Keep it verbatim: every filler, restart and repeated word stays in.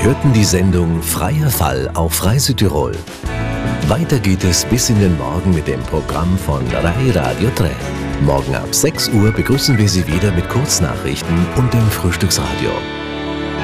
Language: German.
Sie hörten die Sendung Freier Fall auf Rai Südtirol. Weiter geht es bis in den Morgen mit dem Programm von Rai Radio drei. Morgen ab sechs Uhr begrüßen wir Sie wieder mit Kurznachrichten und dem Frühstücksradio.